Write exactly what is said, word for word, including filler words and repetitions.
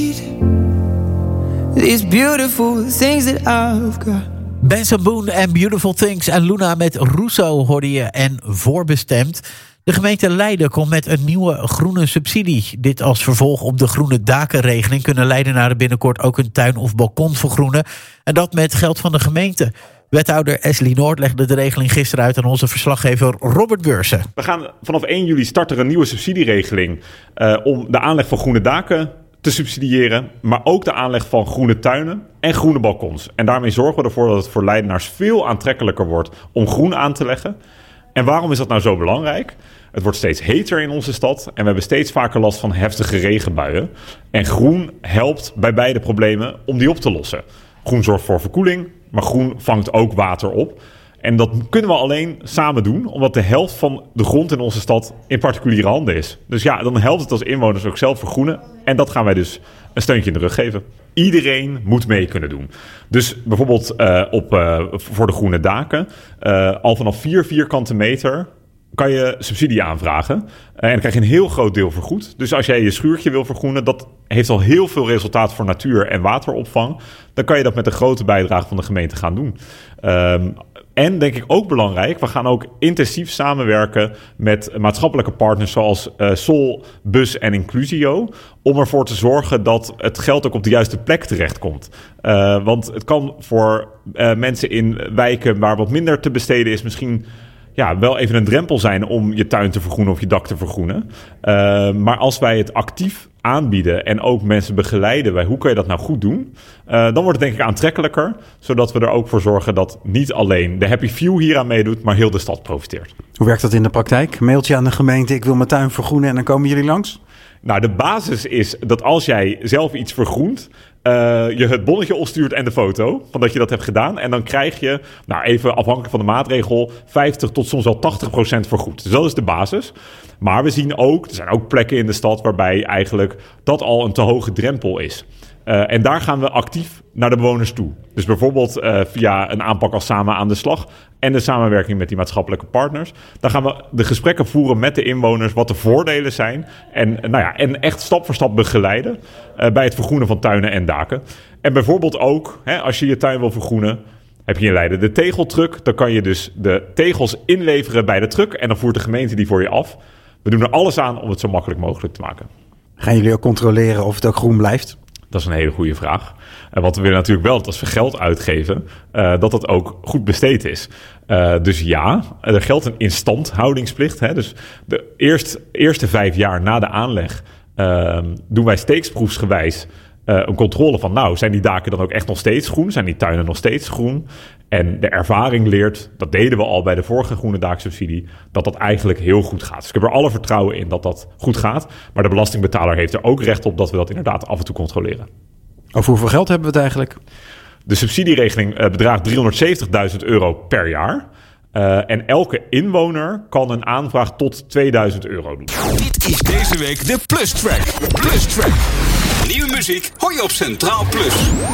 These beautiful things that I've got. Benson Boone en Beautiful Things en Luna met Russo hoorde je en voorbestemd. De gemeente Leiden komt met een nieuwe groene subsidie. Dit als vervolg op de groene dakenregeling kunnen Leidenaren binnenkort ook een tuin of balkon vergroenen. En dat met geld van de gemeente. Wethouder Esli Noord legde de regeling gisteren uit aan onze verslaggever Robert Beursen. We gaan vanaf één juli starten een nieuwe subsidieregeling uh, om de aanleg van groene daken te subsidiëren, maar ook de aanleg van groene tuinen en groene balkons. En daarmee zorgen we ervoor dat het voor Leidenaars veel aantrekkelijker wordt om groen aan te leggen. En waarom is dat nou zo belangrijk? Het wordt steeds heter in onze stad en we hebben steeds vaker last van heftige regenbuien. En groen helpt bij beide problemen om die op te lossen. Groen zorgt voor verkoeling, maar groen vangt ook water op. En dat kunnen we alleen samen doen, omdat de helft van de grond in onze stad in particuliere handen is. Dus ja, dan helpt het als inwoners ook zelf vergroenen. En dat gaan wij dus een steuntje in de rug geven. Iedereen moet mee kunnen doen. Dus bijvoorbeeld uh, op, uh, voor de groene daken, uh, al vanaf vier vierkante meter kan je subsidie aanvragen. Uh, en dan krijg je een heel groot deel vergoed. Dus als jij je schuurtje wil vergroenen, dat heeft al heel veel resultaat voor natuur en wateropvang. Dan kan je dat met een grote bijdrage van de gemeente gaan doen. Um, En denk ik ook belangrijk, we gaan ook intensief samenwerken met maatschappelijke partners zoals uh, Sol, Bus en Inclusio, om ervoor te zorgen dat het geld ook op de juiste plek terechtkomt. Uh, want het kan voor uh, mensen in wijken waar wat minder te besteden is misschien ja, wel even een drempel zijn om je tuin te vergroenen of je dak te vergroenen. Uh, maar als wij het actief aanbieden en ook mensen begeleiden bij hoe kan je dat nou goed doen, uh, dan wordt het denk ik aantrekkelijker, zodat we er ook voor zorgen dat niet alleen de Happy Few hieraan meedoet, maar heel de stad profiteert. Hoe werkt dat in de praktijk? Mailtje aan de gemeente, ik wil mijn tuin vergroenen en dan komen jullie langs? Nou, de basis is dat als jij zelf iets vergroent, Uh, je het bonnetje opstuurt en de foto van dat je dat hebt gedaan. En dan krijg je, nou even afhankelijk van de maatregel, vijftig tot soms wel tachtig procent vergoed. Dus dat is de basis. Maar we zien ook, er zijn ook plekken in de stad waarbij eigenlijk dat al een te hoge drempel is. Uh, en daar gaan we actief naar de bewoners toe. Dus bijvoorbeeld uh, via een aanpak als Samen aan de Slag en de samenwerking met die maatschappelijke partners. Dan gaan we de gesprekken voeren met de inwoners, wat de voordelen zijn. En, nou ja, en echt stap voor stap begeleiden uh, bij het vergroenen van tuinen en daken. En bijvoorbeeld ook, hè, als je je tuin wil vergroenen, heb je in Leiden de tegeltruck. Dan kan je dus de tegels inleveren bij de truck en dan voert de gemeente die voor je af. We doen er alles aan om het zo makkelijk mogelijk te maken. Gaan jullie ook controleren of het ook groen blijft? Dat is een hele goede vraag. Uh, want we willen natuurlijk wel dat als we geld uitgeven, uh, dat dat ook goed besteed is. Uh, dus ja, er geldt een instandhoudingsplicht. Hè? Dus de eerst, eerste vijf jaar na de aanleg uh, doen wij steeksproefsgewijs uh, een controle van, nou, zijn die daken dan ook echt nog steeds groen? Zijn die tuinen nog steeds groen? En de ervaring leert, dat deden we al bij de vorige groene daaksubsidie, dat dat eigenlijk heel goed gaat. Dus ik heb er alle vertrouwen in dat dat goed gaat. Maar de belastingbetaler heeft er ook recht op dat we dat inderdaad af en toe controleren. Over hoeveel geld hebben we het eigenlijk? De subsidieregeling uh, bedraagt driehonderdzeventigduizend euro per jaar. Uh, en elke inwoner kan een aanvraag tot tweeduizend euro doen. Dit is deze week de Plus Track. Plus Track. Nieuwe muziek hoor je op Centraal Plus.